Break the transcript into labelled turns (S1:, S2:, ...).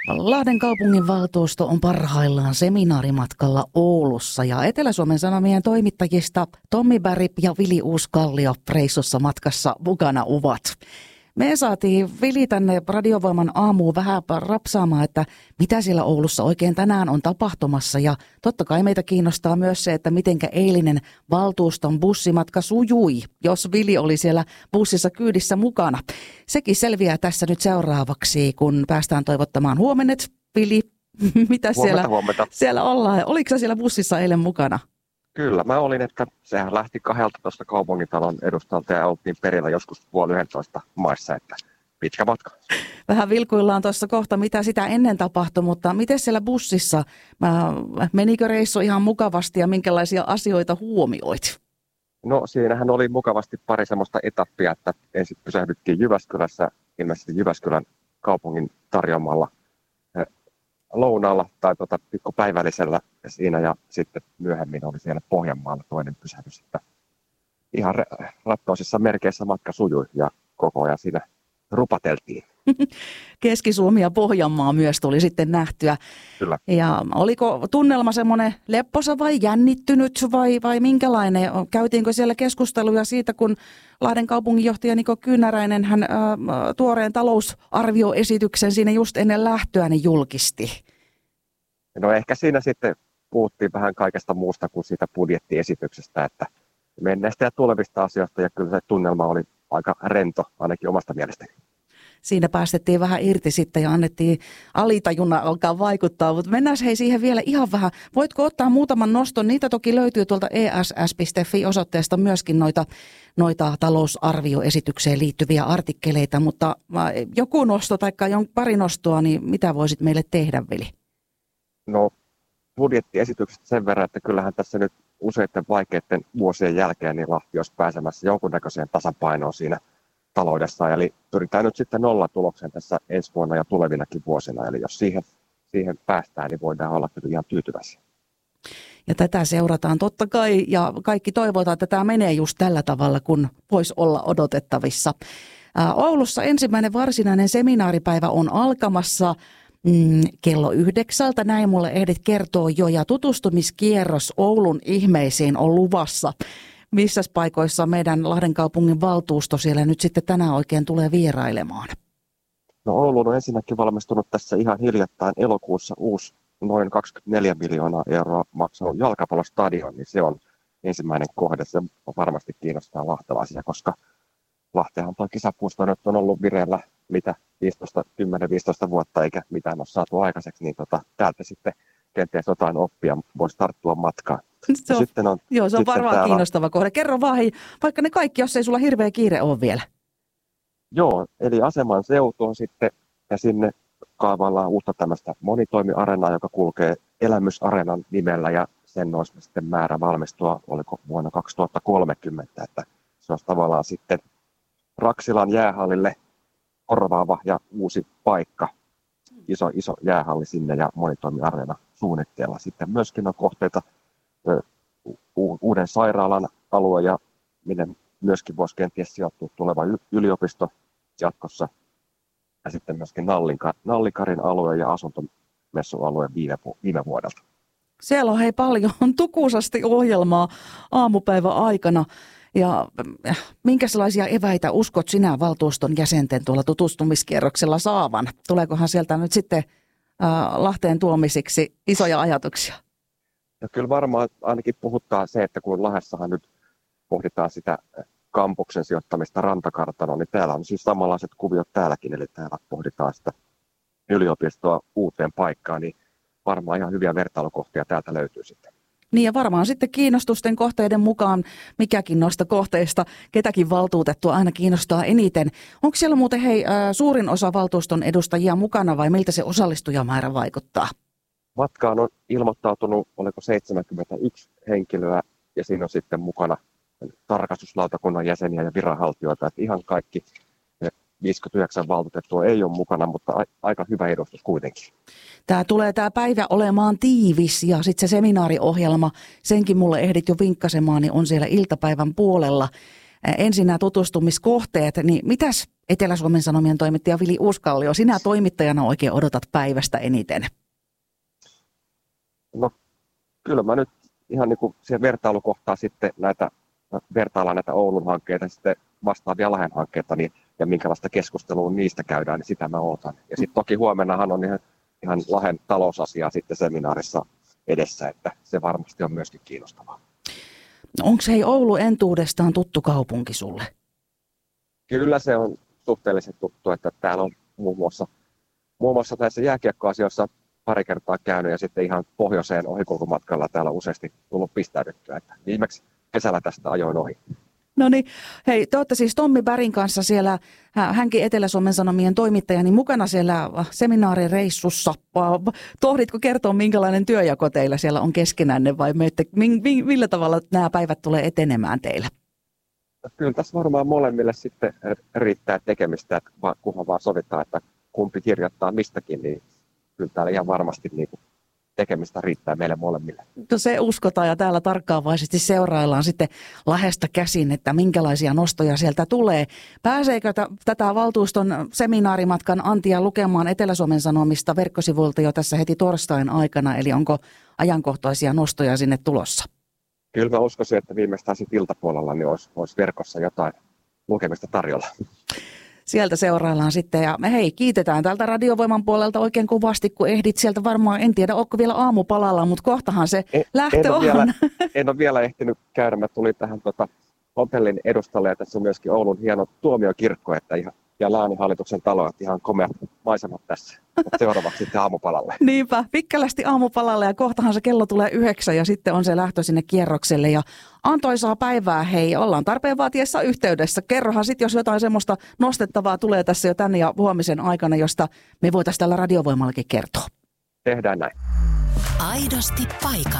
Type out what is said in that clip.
S1: Lahden kaupunginvaltuusto on parhaillaan seminaarimatkalla Oulussa ja Etelä-Suomen Sanomien toimittajista Tommi Berg ja Vili Uuskallio reissussa matkassa mukana ovat. Me saatiin Vili tänne Radiovoiman aamuun vähän rapsaamaan, että mitä siellä Oulussa oikein tänään on tapahtumassa. Ja totta kai meitä kiinnostaa myös se, että mitenkä eilinen valtuuston bussimatka sujui, jos Vili oli siellä bussissa kyydissä mukana. Sekin selviää tässä nyt seuraavaksi, kun päästään toivottamaan huomennet. Vili, mitä siellä ollaan? Oliko sä siellä bussissa eilen mukana?
S2: Kyllä, mä olin, että sehän lähti 12 kaupungintalon edustalta ja oltiin perillä joskus 10:30 maissa, että pitkä matka.
S1: Vähän vilkuillaan tuossa kohta, mitä sitä ennen tapahtui, mutta miten siellä bussissa? Menikö reissu ihan mukavasti ja minkälaisia asioita huomioit?
S2: No siinähän oli mukavasti pari semmoista etappia, että ensin pysähdyttiin Jyväskylässä, ilmeisesti Jyväskylän kaupungin tarjoamalla lounaalla tai pikkupäivällisellä siinä ja sitten myöhemmin oli siellä Pohjanmaalla toinen pysähdys. Että ihan rattoisissa merkeissä matka sujui ja koko ajan siinä rupateltiin.
S1: Keski-Suomi ja Pohjanmaa myös tuli sitten nähtyä.
S2: Kyllä.
S1: Ja oliko tunnelma semmoinen lepposa vai jännittynyt vai minkälainen? Käytiinkö siellä keskusteluja siitä, kun Lahden kaupunginjohtaja Niko Kyynäräinen hän tuoreen talousarvioesityksen siinä just ennen lähtöä julkisti?
S2: No ehkä siinä sitten puhuttiin vähän kaikesta muusta kuin siitä budjettiesityksestä, että menneistä ja tulevista asioista ja kyllä se tunnelma oli aika rento ainakin omasta mielestäni.
S1: Siinä päästettiin vähän irti sitten ja annettiin alitajunnan alkaa vaikuttaa, mutta mennään siihen vielä ihan vähän. Voitko ottaa muutaman noston? Niitä toki löytyy tuolta ess.fi-osoitteesta myöskin noita talousarvioesitykseen liittyviä artikkeleita, mutta joku nosto tai pari nostoa, niin mitä voisit meille tehdä, Vili?
S2: No budjettiesityksestä sen verran, että kyllähän tässä nyt useiden vaikeiden vuosien jälkeen niin Lahti olisi pääsemässä jonkunnäköiseen tasapainoon siinä taloudessa. Eli pyritään nyt sitten nollatulokseen tässä ensi vuonna ja tulevinakin vuosina. Eli jos siihen päästään, niin voidaan olla kyllä ihan tyytyväisiä.
S1: Ja tätä seurataan totta kai ja kaikki toivotaan, että tämä menee just tällä tavalla, kun voisi olla odotettavissa. Oulussa ensimmäinen varsinainen seminaaripäivä on alkamassa kello 9. Näin mulle ehdit kertoo jo ja tutustumiskierros Oulun ihmeisiin on luvassa. Missäs paikoissa meidän Lahden kaupungin valtuusto siellä nyt sitten tänään oikein tulee vierailemaan?
S2: No Ouluun on ensinnäkin valmistunut tässä ihan hiljattain elokuussa uusi noin 24 miljoonaa euroa maksanut jalkapallostadion, niin se on ensimmäinen kohde. Se varmasti kiinnostaa lahtelaisia, koska Lahtehan tuo kisapuisto nyt on ollut vireillä 10-15 vuotta eikä mitään ole saatu aikaiseksi, niin täältä sitten kenties jotain oppia voisi tarttua matkaan.
S1: Se on varmaan kiinnostava kohde. Kerro vaan, hei, vaikka ne kaikki, jos ei sulla hirveä kiire ole vielä.
S2: Joo, eli aseman seutu on sitten, ja sinne kaavaillaan uutta tämmöistä monitoimiareenaa, joka kulkee Elämysareenan nimellä, ja sen olisi sitten määrä valmistua, oliko vuonna 2030, että se olisi tavallaan sitten Raksilan jäähallille korvaava ja uusi paikka, iso jäähalli sinne ja monitoimiareena suunnitteilla. Sitten myöskin on kohteita uuden sairaalan alue ja minne myöskin voisi kenties sijoittua tuleva yliopisto jatkossa. Ja sitten myöskin Nallikarin alue ja asuntomessualue viime vuodelta.
S1: Siellä on paljon tukuisasti ohjelmaa aamupäivän aikana. Ja minkälaisia eväitä uskot sinä valtuuston jäsenten tuolla tutustumiskierroksella saavan? Tuleekohan sieltä nyt sitten Lahteen tuomisiksi isoja ajatuksia?
S2: No kyllä varmaan ainakin puhuttaa se, että kun Lahdessahan nyt pohditaan sitä kampuksen sijoittamista rantakartanoon, niin täällä on siis samanlaiset kuviot täälläkin, eli täällä pohditaan sitä yliopistoa uuteen paikkaan, niin varmaan ihan hyviä vertailukohtia täältä löytyy sitten.
S1: Niin ja varmaan sitten kiinnostusten kohteiden mukaan mikäkin noista kohteista ketäkin valtuutettua aina kiinnostaa eniten. Onko siellä muuten suurin osa valtuuston edustajia mukana vai miltä se osallistujamäärä vaikuttaa?
S2: Matkaan on ilmoittautunut, oliko 71 henkilöä ja siinä on sitten mukana tarkastuslautakunnan jäseniä ja viranhaltijoita. Että ihan kaikki 59 valtuutettua ei ole mukana, mutta aika hyvä edustus kuitenkin.
S1: Tämä päivä olemaan tiivis ja sitten se seminaariohjelma, senkin mulle ehdit jo vinkkasemaan, niin on siellä iltapäivän puolella. ensin nämä tutustumiskohteet, niin mitäs Etelä-Suomen Sanomien toimittaja Vili Uuskallio, sinä toimittajana oikein odotat päivästä eniten?
S2: No kyllä mä nyt ihan niin kuin siihen vertailukohtaan sitten vertaillaan näitä Oulun hankkeita sitten vastaavia Lahden hankkeita niin, ja minkälaista keskustelua niistä käydään, niin sitä mä ootan. Ja sitten toki huomennahan on ihan Lahden talousasiaa sitten seminaarissa edessä, että se varmasti on myöskin kiinnostavaa.
S1: Onko Oulu entuudestaan tuttu kaupunki sulle?
S2: Kyllä se on suhteellisen tuttu, että täällä on muun muassa näissä jääkiekkoasioissa pari kertaa käynyt ja sitten ihan pohjoiseen ohikulkumatkalla täällä useasti tullut pistäydyttyä. Että viimeksi kesällä tästä ajoin ohi. No
S1: niin, hei, te olette siis Tommi Bergin kanssa siellä, hänkin Etelä-Suomen Sanomien toimittaja, niin mukana siellä seminaarireissussa. Tohditko kertoa, minkälainen työjako teillä siellä on keskenänne vai millä tavalla nämä päivät tulee etenemään teillä?
S2: Kyllä tässä varmaan molemmille sitten riittää tekemistä, että kunhan vaan sovitaan, että kumpi kirjoittaa mistäkin, niin kyllä täällä ihan varmasti niin kuin tekemistä riittää meille molemmille.
S1: No se uskotaan ja täällä tarkkaavaisesti seuraillaan sitten Lahdesta käsin, että minkälaisia nostoja sieltä tulee. Pääseekö tätä valtuuston seminaarimatkan antia lukemaan Etelä-Suomen Sanomista verkkosivuilta jo tässä heti torstain aikana, eli onko ajankohtaisia nostoja sinne tulossa?
S2: Kyllä mä uskoisin, että viimeistään sitten iltapuolella niin olisi verkossa jotain lukemista tarjolla.
S1: Sieltä seuraillaan sitten ja hei, kiitetään täältä Radiovoiman puolelta oikein kovasti, kun ehdit sieltä varmaan, en tiedä, onko vielä aamupalalla, mutta kohtahan se lähtö on.
S2: En ole vielä ehtinyt käydä, mä tulin tähän hotellin edustalle ja tässä on myöskin Oulun hieno tuomiokirkko, ja lääninhallituksen talo, että ihan komeat maisemat tässä. Seuraavaksi sitten aamupalalle.
S1: Niinpä, vikkelästi aamupalalle ja kohtahan se kello tulee 9 ja sitten on se lähtö sinne kierrokselle ja antoisaa päivää, hei, ollaan tarpeen vaatiessa yhteydessä. Kerrohan sitten, jos jotain semmoista nostettavaa tulee tässä jo tänne ja huomisen aikana, josta me voitaisiin tällä Radiovoimallakin kertoa.
S2: Tehdään näin.
S3: Aidosti paikalla.